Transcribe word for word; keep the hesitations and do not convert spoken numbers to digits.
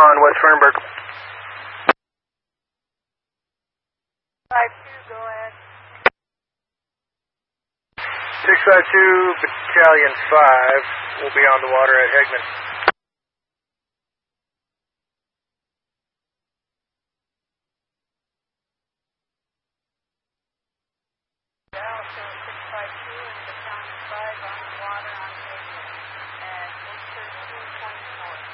on West Fernberg. five two, go ahead. six five two, Battalion five will be on the water at Hegman. Yeah, so six five two and Battalion five on the water on Hegman at eight thirteen twenty-four.